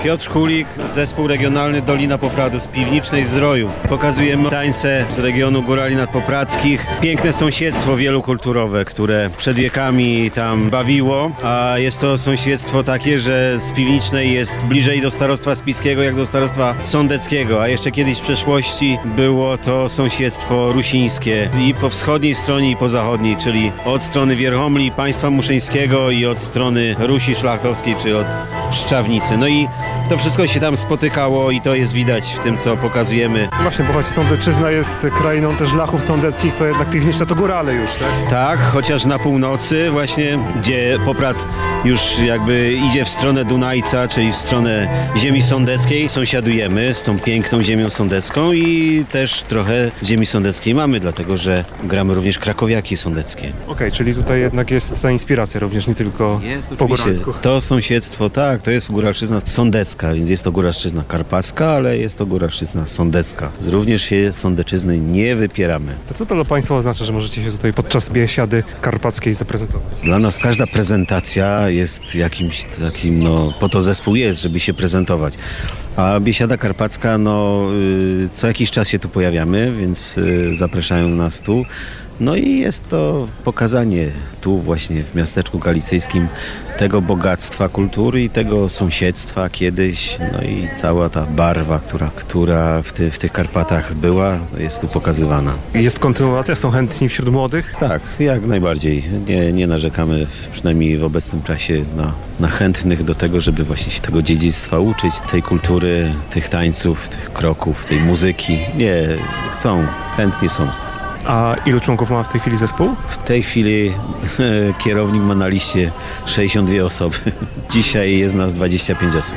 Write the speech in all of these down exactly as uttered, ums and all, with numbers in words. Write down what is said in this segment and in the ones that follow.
Piotr Kulik, zespół regionalny Dolina Popradu z Piwnicznej Zdroju. Pokazujemy tańce z regionu Górali Nadpopradzkich. Piękne sąsiedztwo wielokulturowe, które przed wiekami tam bawiło, a jest to sąsiedztwo takie, że z Piwnicznej jest bliżej do starostwa spiskiego jak do starostwa sądeckiego, a jeszcze kiedyś w przeszłości było to sąsiedztwo rusińskie i po wschodniej stronie i po zachodniej, czyli od strony Wierchomli, państwa muszyńskiego i od strony Rusi Szlachtowskiej czy od Szczawnicy. No i to wszystko się tam spotykało i to jest widać w tym, co pokazujemy. Właśnie, bo choć Sądecczyzna jest krainą też Lachów sądeckich, to jednak Piwniczna to górale już, tak? Tak, chociaż na północy właśnie, gdzie Poprad już jakby idzie w stronę Dunajca, czyli w stronę ziemi sądeckiej, sąsiadujemy z tą piękną ziemią sądecką i też trochę ziemi sądeckiej mamy, dlatego że gramy również krakowiaki sądeckie. Okej, okay, czyli tutaj jednak jest ta inspiracja również, nie tylko jest, po góralsku. To sąsiedztwo, tak, to jest góralszczyzna sądecka, więc jest to góralszczyzna karpacka, ale jest to góralszczyzna sądecka. Również się sądeczyzny nie wypieramy. To co to dla Państwa oznacza, że możecie się tutaj podczas biesiady karpackiej zaprezentować? Dla nas każda prezentacja jest jakimś takim, no po to zespół jest, żeby się prezentować. A biesiada karpacka, no y, co jakiś czas się tu pojawiamy, więc y, zapraszają nas tu. No i jest to pokazanie tu właśnie w miasteczku galicyjskim tego bogactwa kultury i tego sąsiedztwa kiedyś, no i cała ta barwa, która, która w, ty, w tych Karpatach była, jest tu pokazywana. Jest kontynuacja? Są chętni wśród młodych? Tak, jak najbardziej. Nie, nie narzekamy, w, przynajmniej w obecnym czasie, na, na chętnych do tego, żeby właśnie się tego dziedzictwa uczyć, tej kultury, tych tańców, tych kroków, tej muzyki. Nie, chcą, chętni są. A ilu członków ma w tej chwili zespół? W tej chwili kierownik ma na liście sześćdziesiąt dwie osoby. Dzisiaj jest nas dwadzieścia pięć osób.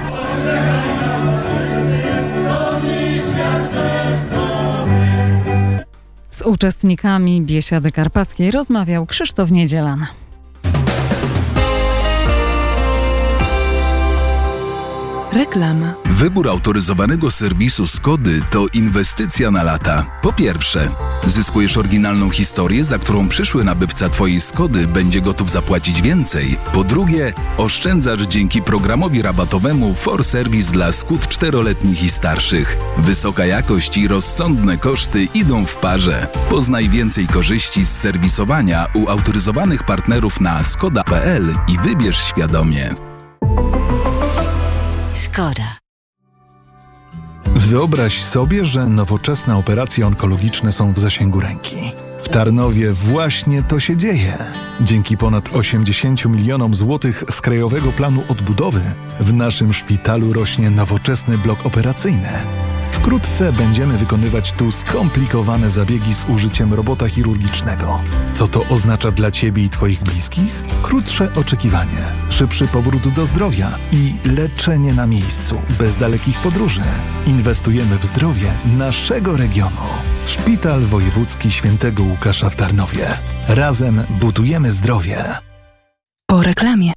Z uczestnikami Biesiady Karpackiej rozmawiał Krzysztof Niedzielan. Reklama. Wybór autoryzowanego serwisu Skody to inwestycja na lata. Po pierwsze, zyskujesz oryginalną historię, za którą przyszły nabywca Twojej Skody będzie gotów zapłacić więcej. Po drugie, oszczędzasz dzięki programowi rabatowemu For Service dla Skód czteroletnich i starszych. Wysoka jakość i rozsądne koszty idą w parze. Poznaj więcej korzyści z serwisowania u autoryzowanych partnerów na skoda kropka p l i wybierz świadomie. Skoda. Wyobraź sobie, że nowoczesne operacje onkologiczne są w zasięgu ręki. W Tarnowie właśnie to się dzieje. Dzięki ponad osiemdziesięciu milionom złotych z Krajowego Planu Odbudowy w naszym szpitalu rośnie nowoczesny blok operacyjny. Wkrótce będziemy wykonywać tu skomplikowane zabiegi z użyciem robota chirurgicznego. Co to oznacza dla Ciebie i Twoich bliskich? Krótsze oczekiwanie, szybszy powrót do zdrowia i leczenie na miejscu, bez dalekich podróży. Inwestujemy w zdrowie naszego regionu. Szpital Wojewódzki Świętego Łukasza w Tarnowie. Razem budujemy zdrowie. Po reklamie.